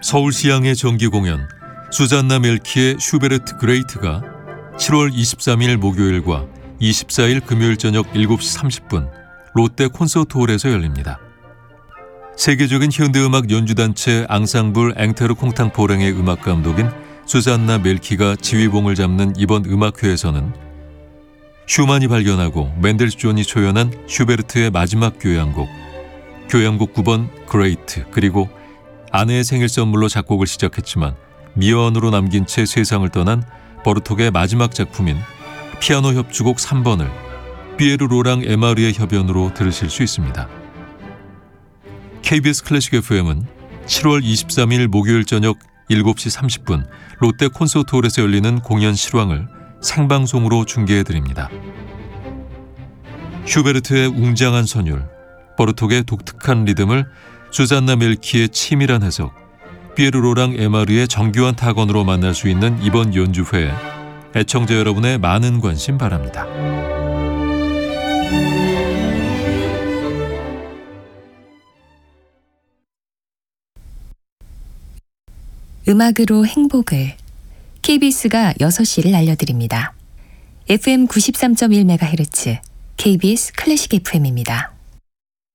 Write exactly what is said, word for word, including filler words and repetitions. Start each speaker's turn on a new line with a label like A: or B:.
A: 서울시향의 정기공연 수잔나 멜키의 슈베르트 그레이트가 칠월 이십삼일 목요일과 이십사일 금요일 저녁 일곱 시 삼십 분 롯데 콘서트홀에서 열립니다. 세계적인 현대음악 연주단체 앙상블 앵테르 콩탕포랭의 음악감독인 수잔나 멜키가 지휘봉을 잡는 이번 음악회에서는 슈만이 발견하고 맨델스존이 초연한 슈베르트의 마지막 교향곡, 교향곡 구 번 그레이트, 그리고 아내의 생일 선물로 작곡을 시작했지만 미완으로 남긴 채 세상을 떠난 버르톡의 마지막 작품인 피아노 협주곡 삼 번을 피에르 로랑 에마르의 협연으로 들으실 수 있습니다. 케이비에스 클래식 에프엠은 칠월 이십삼일 목요일 저녁 일곱 시 삼십 분 롯데 콘서트홀에서 열리는 공연 실황을 생방송으로 중계해드립니다. 슈베르트의 웅장한 선율, 버르톡의 독특한 리듬을 수잔나 멜키의 치밀한 해석, 피에르 로랑 에마르의 정교한 타건으로 만날 수 있는 이번 연주회에 애청자 여러분의 많은 관심 바랍니다.
B: 음악으로 행복을 케이비에스가 여섯 시를 알려드립니다. 에프엠 구십삼 점 일 메가헤르츠 케이비에스 클래식 에프엠입니다.